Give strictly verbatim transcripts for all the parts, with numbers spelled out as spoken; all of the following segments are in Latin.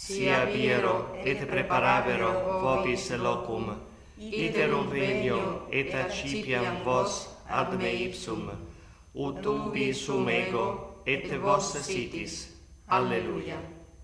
sia viro et preparavero vobis locum, iterum venio et accipiam vos ad me ipsum, ut ubi sum ego et vos sitis. Alleluia.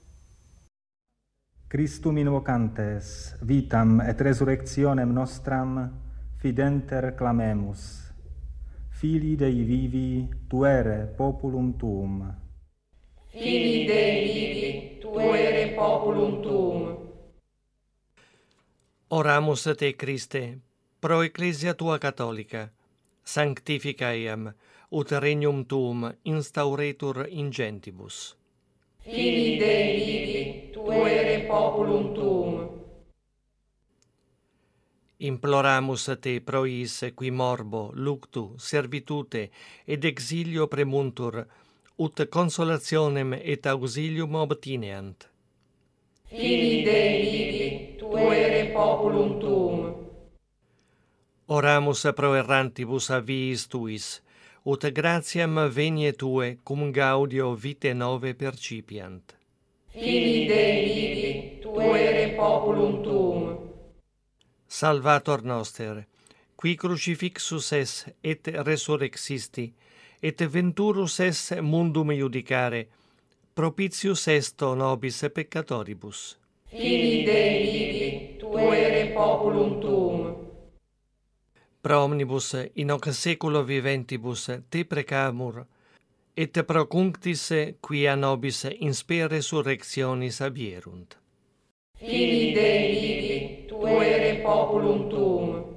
Christum invocantes, vitam et resurrectionem nostram, fidenter clamemus. Filii Dei vivi, tuere populum tuum. Filii Dei vivi, tuere populum tuum. Oramus a te, Christe, pro ecclesia tua catholica, sanctifica eam, ut regnum tuum instauretur in gentibus. Filii Dei vivi, tuere populum tuum. Imploramus a te pro is qui morbo, luctu, servitute ed exilio premuntur, ut consolationem et auxilium obtineant. Filii Dei vivi, tuere populum tuum. Oramus pro errantibus a viis tuis, ut gratiam veniae tue cum gaudio vitae nove percipiant. Filii Dei vivi, tuere populum tuum. Salvator noster, qui crucifixus es et resurrexisti, et venturus es mundum iudicare, propitius esto nobis peccatoribus. Filii Dei vivi, tuere populum tuum. Pro omnibus in hoc saeculo viventibus te precamur, et pro cunctis quia nobis in spe resurrectionis abierunt. Filii Dei vivi, tuere populum tuum.